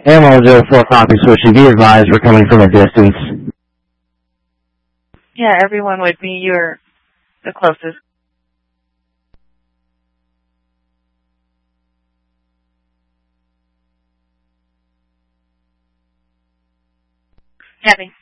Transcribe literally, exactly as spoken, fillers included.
Ammo zero four copy, switching. Be advised, we're coming from a distance. Yeah, everyone would be. You're the closest. Heavy.